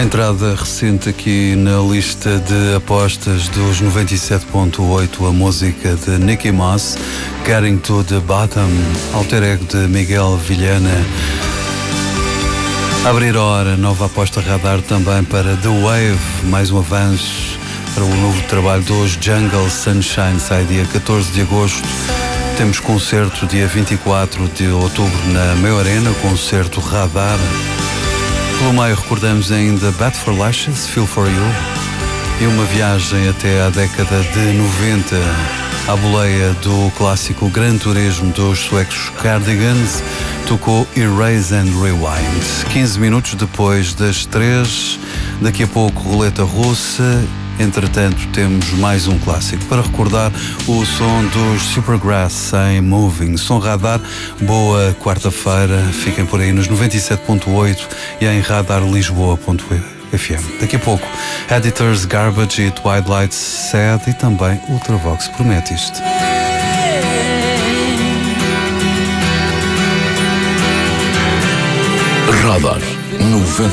Entrada recente aqui na lista de apostas dos 97.8, a música de Nicky Moss, Getting to the Bottom, alter ego de Miguel Vilhena. Abrir a hora, nova aposta radar também para The Wave, mais um avanço para o novo trabalho dos Jungle Sunshine, sai dia 14 de agosto. Temos concerto dia 24 de outubro na Meio Arena, concerto radar. Pelo meio recordamos ainda Bad for Lashes, Feel for You, e uma viagem até à década de 90, à boleia do clássico Gran Turismo dos suecos Cardigans, tocou Erase and Rewind. 15 minutos depois das 3, daqui a pouco roleta russa. Entretanto, temos mais um clássico para recordar, o som dos Supergrass em Moving. Som radar, boa quarta-feira. Fiquem por aí nos 97.8 e em radarlisboa.fm. Daqui a pouco, Editors, Garbage e Twilight Sad e também Ultravox. Promete isto. Radar 90.